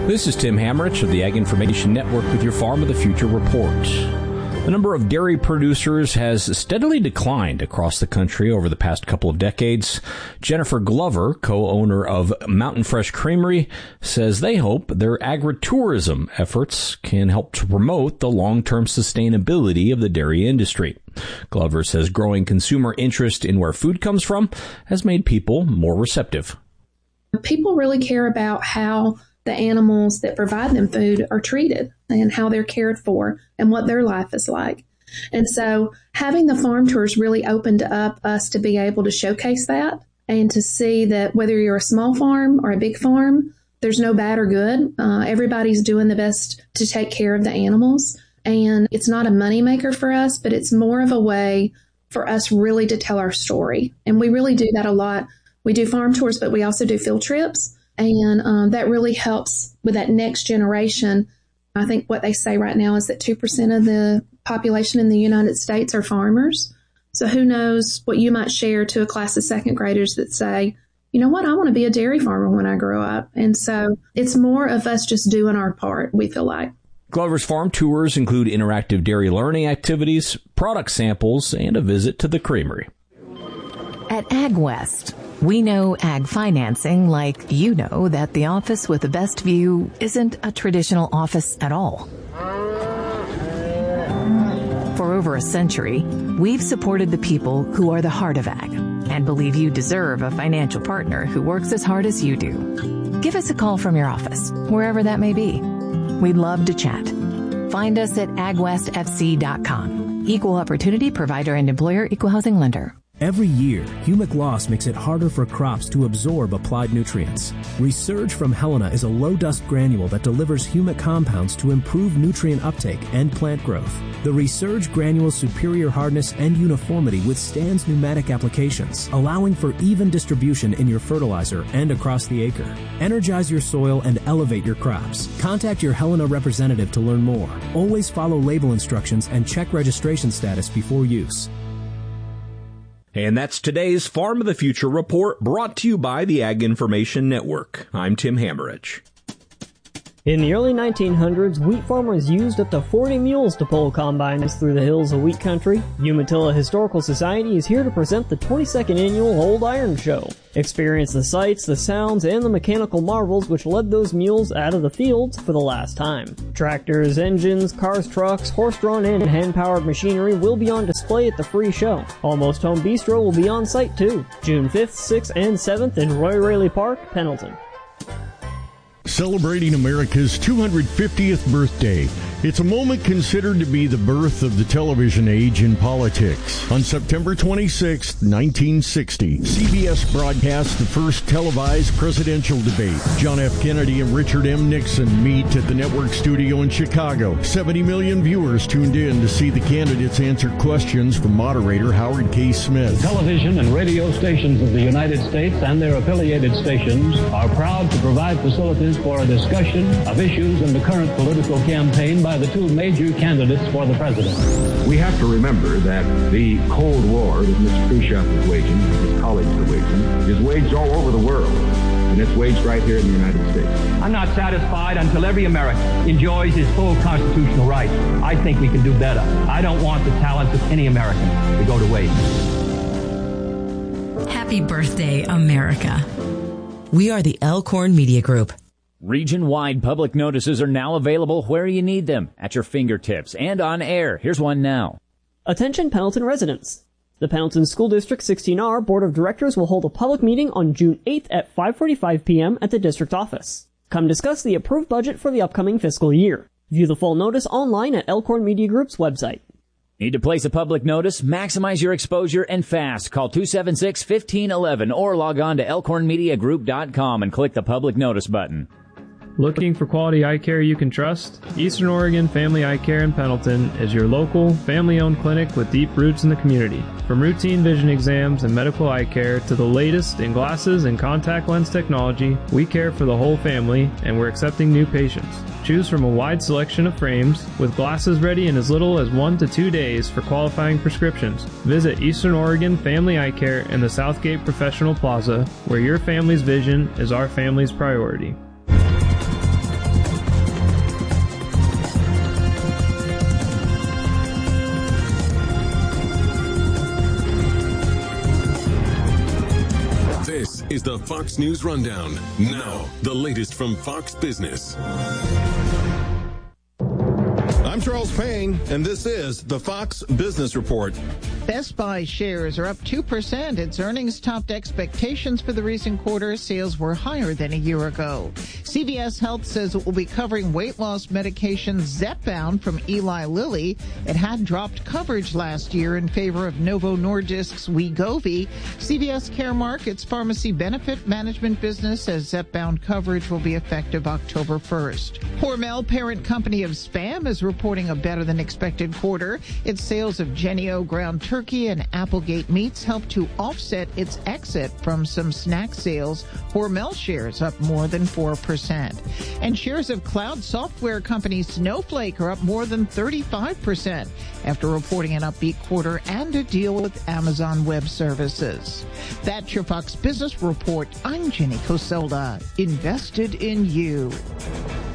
This is Tim Hammerich of the Ag Information Network with your Farm of the Future report. The number of dairy producers has steadily declined across the country over the past couple of decades. Jennifer Glover, co-owner of Mountain Fresh Creamery, says they hope their agritourism efforts can help to promote the long-term sustainability of the dairy industry. Glover says growing consumer interest in where food comes from has made people more receptive. People really care about how the animals that provide them food are treated and how they're cared for and what their life is like. And so having the farm tours really opened up us to be able to showcase that and to see that whether you're a small farm or a big farm, there's no bad or good. Everybody's doing the best to take care of the animals. And it's not a moneymaker for us, but it's more of a way for us really to tell our story. And we really do that a lot. We do farm tours, but we also do field trips. And that really helps with that next generation. I think what they say right now is that 2% of the population in the United States are farmers. So who knows what you might share to a class of second graders that say, you know what, I want to be a dairy farmer when I grow up. And so it's more of us just doing our part, we feel like. Glover's farm tours include interactive dairy learning activities, product samples, and a visit to the creamery. At AgWest, we know ag financing like you know that the office with the best view isn't a traditional office at all. For over a century, we've supported the people who are the heart of ag and believe you deserve a financial partner who works as hard as you do. Give us a call from your office, wherever that may be. We'd love to chat. Find us at agwestfc.com. Equal opportunity provider and employer, equal housing lender. Every year, humic loss makes it harder for crops to absorb applied nutrients. Resurge from Helena is a low-dust granule that delivers humic compounds to improve nutrient uptake and plant growth. The Resurge granule's superior hardness and uniformity withstands pneumatic applications, allowing for even distribution in your fertilizer and across the acre. Energize your soil and elevate your crops. Contact your Helena representative to learn more. Always follow label instructions and check registration status before use. And that's today's Farm of the Future report, brought to you by the Ag Information Network. I'm Tim Hammerich. In the early 1900s, wheat farmers used up to 40 mules to pull combines through the hills of wheat country. Umatilla Historical Society is here to present the 22nd annual Old Iron Show. Experience the sights, the sounds, and the mechanical marvels which led those mules out of the fields for the last time. Tractors, engines, cars, trucks, horse-drawn and hand-powered machinery will be on display at the free show. Almost Home Bistro will be on site too, June 5th, 6th, and 7th in Roy Raley Park, Pendleton. Celebrating America's 250th birthday. It's a moment considered to be the birth of the television age in politics. On September 26, 1960, CBS broadcast the first televised presidential debate. John F. Kennedy and Richard M. Nixon meet at the network studio in Chicago. 70 million viewers tuned in to see the candidates answer questions from moderator Howard K. Smith. Television and radio stations of the United States and their affiliated stations are proud to provide facilities for a discussion of issues in the current political campaign by the two major candidates for the presidency. We have to remember that the Cold War that Mr. Khrushchev is waging, his colleagues are waging, is waged all over the world, and it's waged right here in the United States. I'm not satisfied until every American enjoys his full constitutional rights. I think we can do better. I don't want the talents of any American to go to waste. Happy birthday, America. We are the Elkhorn Media Group. Region-wide public notices are now available where you need them, at your fingertips and on air. Here's one now. Attention Pendleton residents. The Pendleton School District 16R Board of Directors will hold a public meeting on June 8th at 5:45 p.m. at the district office. Come discuss the approved budget for the upcoming fiscal year. View the full notice online at Elkhorn Media Group's website. Need to place a public notice? Maximize your exposure and fast. Call 276-1511 or log on to elkhornmediagroup.com and click the public notice button. Looking for quality eye care you can trust? Eastern Oregon Family Eye Care in Pendleton is your local, family-owned clinic with deep roots in the community. From routine vision exams and medical eye care to the latest in glasses and contact lens technology, we care for the whole family, and we're accepting new patients. Choose from a wide selection of frames, with glasses ready in as little as 1 to 2 days for qualifying prescriptions. Visit Eastern Oregon Family Eye Care in the Southgate Professional Plaza, where your family's vision is our family's priority. This is the Fox News Rundown. Now, the latest from Fox Business. I'm Charles Payne, and this is the Fox Business Report. Best Buy shares are up 2%. Its earnings topped expectations for the recent quarter. Sales were higher than a year ago. CVS Health says it will be covering weight loss medication Zepbound from Eli Lilly. It had dropped coverage last year in favor of Novo Nordisk's Wegovy. CVS Caremark, its pharmacy benefit management business, says Zepbound coverage will be effective October 1st. Hormel, parent company of Spam, is reporting a better than expected quarter. Its sales of Jennie-O ground turkey and Applegate meats helped to offset its exit from some snack sales. Hormel shares up more than 4%. And shares of cloud software company Snowflake are up more than 35% after reporting an upbeat quarter and a deal with Amazon Web Services. That's your Fox Business Report. I'm Jenny Coselda. Invested in you.